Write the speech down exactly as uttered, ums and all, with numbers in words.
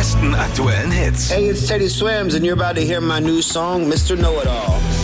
besten aktuellen Hits. Hey, it's Teddy Swims and you're about to hear my new song, Mister Know-It-All.